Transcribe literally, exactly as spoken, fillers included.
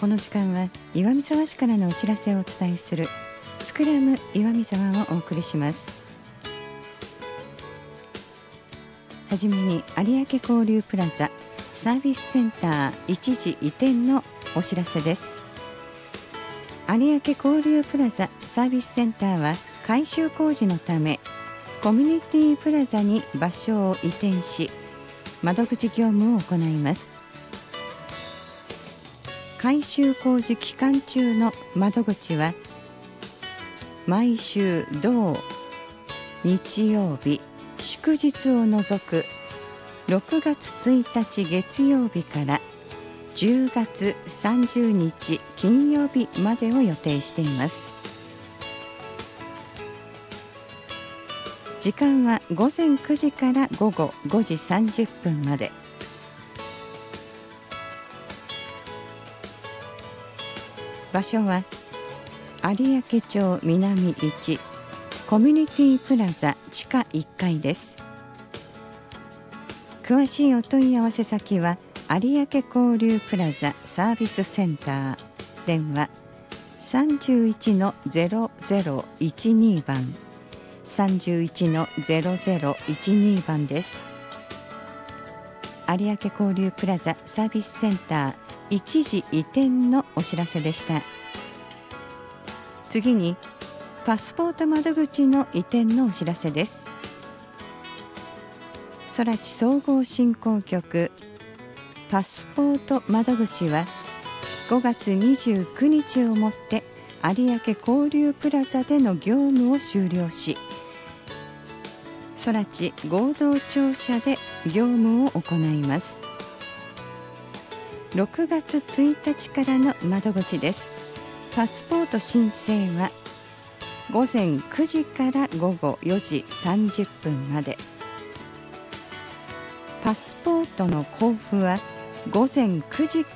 この時間は岩見沢市からのお知らせをお伝えするスクラム岩見沢をお送りします。はじめに有明交流プラザサービスセンター一時移転のお知らせです。有明交流プラザサービスセンターは改修工事のためコミュニティプラザに場所を移転し、窓口業務を行います。改修工事期間中の窓口は毎週土日曜日祝日を除くろくがつついたち月曜日からじゅうがつさんじゅうにち金曜日までを予定しています。時間はごぜんくじからごごごじさんじゅっぷんまで。場所は有明町南いちコミュニティプラザ地下いっかいです。詳しいお問い合わせ先は有明交流プラザサービスセンター、電話 さんじゅういちのゼロゼロいちに 番 さんじゅういちのゼロゼロいちに 番です。有明交流プラザサービスセンター一時移転のお知らせでした。次にパスポート窓口の移転のお知らせです。空知総合振興局パスポート窓口はごがつにじゅうくにちをもって有明交流プラザでの業務を終了し、空知合同庁舎で業務を行います。ろくがつついたちからの窓口です。パスポート申請はごぜんくじからごごよじさんじゅっぷんまで。パスポートの交付はごぜんくじ